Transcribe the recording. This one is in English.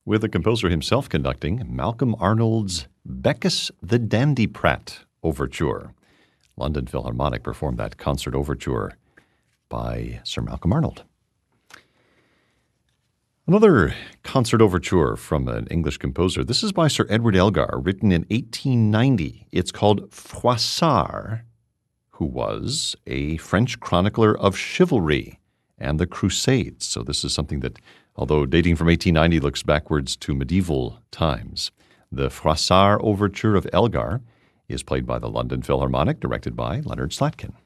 with the composer himself conducting Malcolm Arnold's Bacchus the Dandyprat Overture. London Philharmonic performed that concert overture by Sir Malcolm Arnold. Another concert overture from an English composer. This is by Sir Edward Elgar, written in 1890. It's called Froissart, who was a French chronicler of chivalry and the Crusades. So this is something that, although dating from 1890, looks backwards to medieval times. The Froissart Overture of Elgar is played by the London Philharmonic, directed by Leonard Slatkin.